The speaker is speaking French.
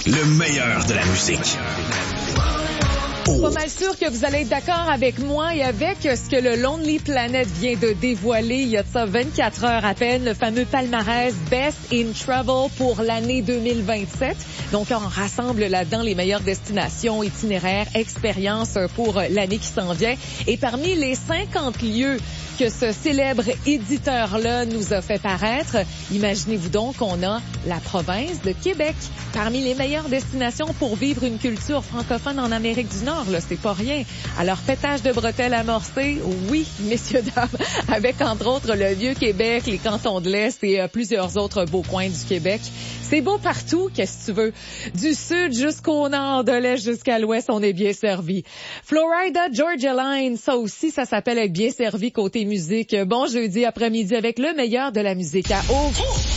Le meilleur de la musique. Pas mal sûr que vous allez être d'accord avec moi et avec ce que le Lonely Planet vient de dévoiler il y a de ça 24 heures à peine, le fameux palmarès Best in Travel pour l'année 2027. Donc, on rassemble là-dedans les meilleures destinations, itinéraires, expériences pour l'année qui s'en vient. Et parmi les 50 lieux que ce célèbre éditeur-là nous a fait paraître, imaginez-vous donc qu'on a la province de Québec parmi les meilleures destinations pour vivre une culture francophone en Amérique du Nord. Là, c'est pas rien. Alors, pétage de bretelles amorcé, oui, messieurs, dames, avec entre autres le Vieux-Québec, les cantons de l'Est et plusieurs autres beaux coins du Québec. C'est beau partout, qu'est-ce que tu veux. Du sud jusqu'au nord, de l'est jusqu'à l'ouest, on est bien servi. Florida Georgia Line, ça aussi, ça s'appelle être bien servi côté musique. Bon jeudi après-midi avec le meilleur de la musique à Haut.